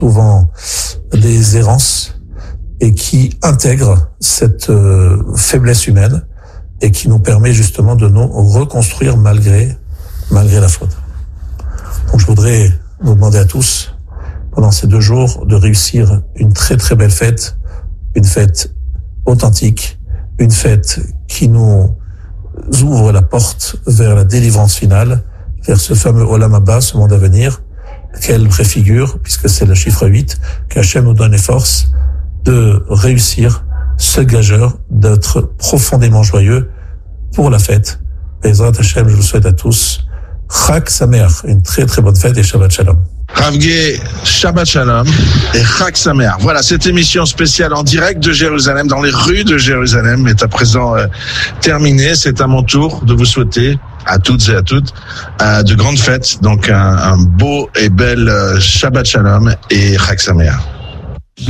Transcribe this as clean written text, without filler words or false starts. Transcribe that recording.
souvent des errances et qui intègre cette faiblesse humaine et qui nous permet justement de nous reconstruire malgré la faute. Donc je voudrais vous demander à tous, pendant ces 2 jours, de réussir une très très belle fête, une fête authentique, une fête qui nous ouvre la porte vers la délivrance finale, vers ce fameux Olam Haba, ce monde à venir, qu'elle préfigure, puisque c'est le chiffre 8, qu'Hachem nous donne les forces de réussir ce gageur, d'être profondément joyeux pour la fête. Bezrat Hachem, je vous souhaite à tous Chag Sameach, une très très bonne fête et Shabbat Shalom. Rav Gué, Shabbat Shalom et Chag Sameach. Voilà, cette émission spéciale en direct de Jérusalem, dans les rues de Jérusalem, est à présent terminée. C'est à mon tour de vous souhaiter à toutes et à toutes de grandes fêtes. Donc un beau et bel Shabbat Shalom et Chag Sameach.